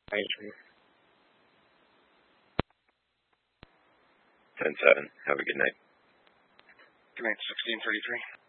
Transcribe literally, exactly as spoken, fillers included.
ten seven. Have a good night. Good night, sixteen thirty-three.